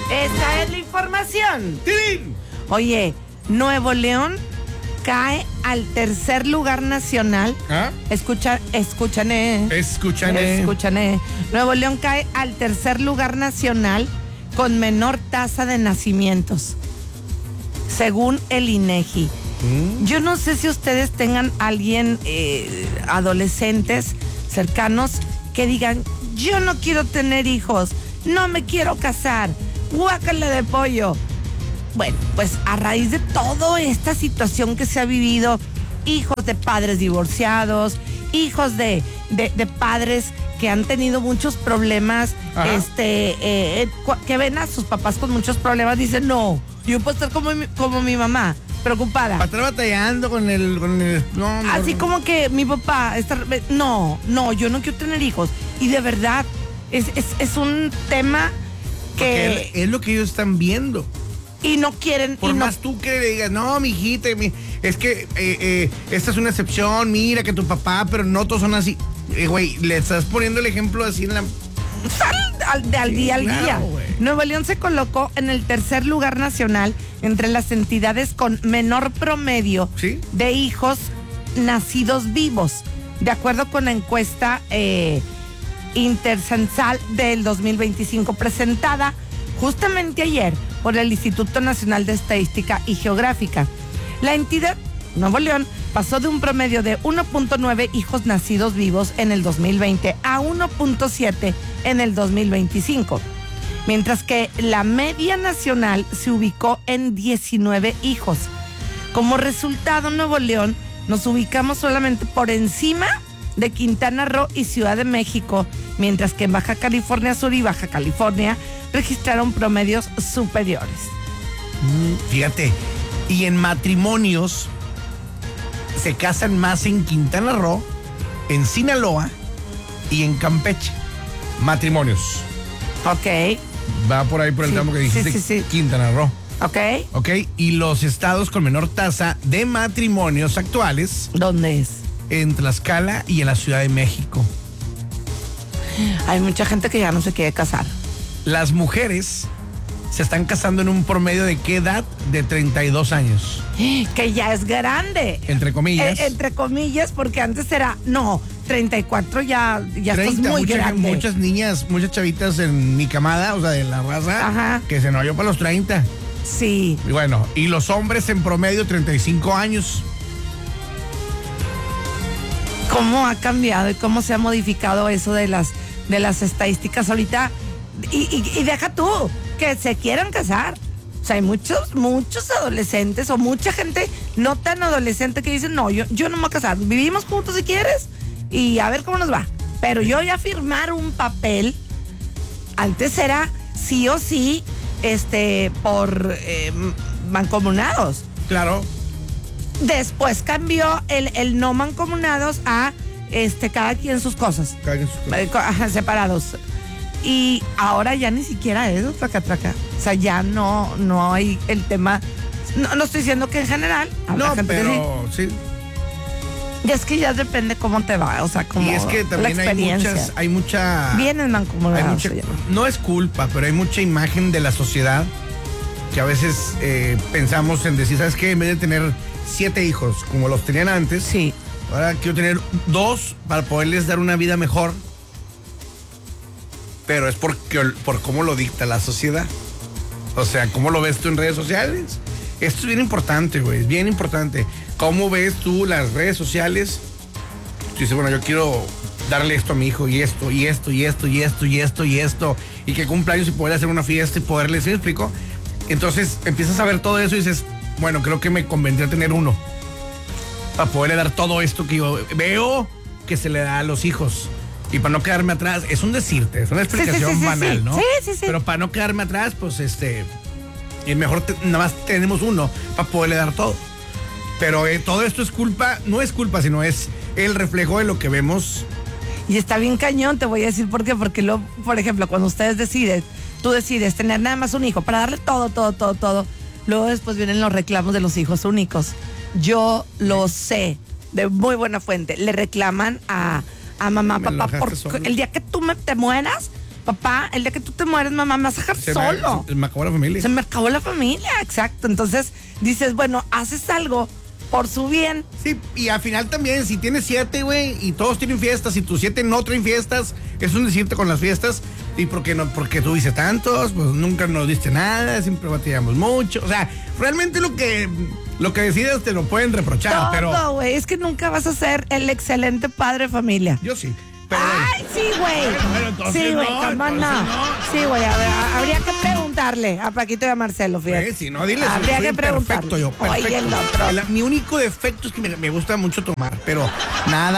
Esa es la información. ¡Tilín! Oye, Nuevo León cae al tercer lugar nacional. ¿Ah? Escuchan. Nuevo León cae al tercer lugar nacional con menor tasa de nacimientos, según el INEGI. Yo no sé si ustedes tengan alguien, adolescentes cercanos, que digan, yo no quiero tener hijos, no me quiero casar, guácala de pollo. Bueno, pues a raíz de toda esta situación que se ha vivido, hijos de padres divorciados, hijos de padres que han tenido muchos problemas, que ven a sus papás con muchos problemas, dicen, no, yo puedo estar como mi mamá, preocupada. Para estar batallando con el no, así como que mi papá está, no, yo no quiero tener hijos. Y de verdad, es un tema que es lo que ellos están viendo. Y no quieren. Por más tú que le digas, no, mijita, es que esta es una excepción, mira que tu papá, pero no todos son así. Güey, le estás poniendo el ejemplo así en la... Al día. Güey. Nuevo León se colocó en el tercer lugar nacional entre las entidades con menor promedio de hijos nacidos vivos, de acuerdo con la encuesta intercensal del 2025 presentada justamente ayer por el Instituto Nacional de Estadística y Geográfica. La entidad, Nuevo León, pasó de un promedio de 1.9 hijos nacidos vivos en el 2020 a 1.7 en el 2025, mientras que la media nacional se ubicó en 19 hijos. Como resultado, Nuevo León nos ubicamos solamente por encima de Quintana Roo y Ciudad de México, mientras que en Baja California Sur y Baja California registraron promedios superiores. Fíjate, y en matrimonios se casan más en Quintana Roo, en Sinaloa y en Campeche. Matrimonios. Ok. Va por ahí por el tramo que dijiste, Quintana Roo. Ok. Y los estados con menor tasa de matrimonios actuales. ¿Dónde es? En Tlaxcala y en la Ciudad de México. Hay mucha gente que ya no se quiere casar. Las mujeres se están casando en un promedio de ¿qué edad? De 32 años. Que ya es grande. Entre comillas. Entre comillas, porque antes era, no, 34 ya 30, estás muy grande. Muchas niñas, muchas chavitas en mi camada, o sea, de la raza, que se nos dio para los 30. Sí. Y bueno, y los hombres en promedio 35 años. ¿Cómo ha cambiado y cómo se ha modificado eso de las estadísticas ahorita? Y deja tú, que se quieran casar. O sea, hay muchos adolescentes o mucha gente no tan adolescente que dicen, no, yo no me voy a casar. Vivimos juntos si quieres y a ver cómo nos va. Pero yo ya firmar un papel, antes era sí o sí, por mancomunados. Claro. Después cambió el no mancomunados a cada quien sus cosas. Separados. Y ahora ya ni siquiera eso, traca. O sea, ya no hay el tema. No estoy diciendo que en general. No, pero sí. Y es que ya depende cómo te va, o sea, como y es que también hay mucha. Vienen mancomunados. No es culpa, pero hay mucha imagen de la sociedad que a veces pensamos en decir, ¿sabes qué? En vez de tener 7 hijos como los tenían antes, ahora quiero tener 2 para poderles dar una vida mejor. Pero es por cómo lo dicta la sociedad. O sea, ¿cómo lo ves tú en redes sociales? Esto es bien importante, güey, es bien importante. ¿Cómo ves tú las redes sociales? Tú dices, bueno, yo quiero darle esto a mi hijo y esto, y esto, y esto, y esto, y esto, y esto, y que cumpleaños y poder hacer una fiesta y poderle, ¿sí me explico? Entonces empiezas a ver todo eso y dices, bueno, creo que me convendría tener uno para poderle dar todo esto que yo veo que se le da a los hijos. Y para no quedarme atrás, es un decirte, es una explicación banal, ¿no? Sí. Pero para no quedarme atrás, pues y mejor nada más tenemos uno para poderle dar todo. Pero todo esto es culpa, no es culpa, sino es el reflejo de lo que vemos. Y está bien cañón, te voy a decir por qué. Porque por ejemplo, cuando tú decides tener nada más un hijo para darle todo. Luego después vienen los reclamos de los hijos únicos. Yo lo sé, de muy buena fuente. Le reclaman a mamá, papá, porque el día que tú te mueras, papá, el día que tú te mueres, mamá, me vas a dejar solo. Me acabó la familia. Se me acabó la familia, exacto. Entonces dices, bueno, haces algo por su bien. Sí, y al final también, si tienes 7, güey, y todos tienen fiestas, y tus 7 no traen fiestas, es un decirte con las fiestas, y porque tuviste tantos, pues nunca nos diste nada, siempre batallamos mucho. O sea, realmente lo que decidas te lo pueden reprochar, pero. No, güey, es que nunca vas a ser el excelente padre de familia. Yo sí. Pero ¡ay, sí, güey! bueno, entonces Sí, güey, no, cómo entonces no. no. Sí, güey, a ver, habría que preguntarle a Paquito y a Marcelo, fíjate. si no, diles. Habría soy que preguntarle. perfecto yo, perfecto. Oye, el otro. Mi único defecto es que me gusta mucho tomar, pero nada.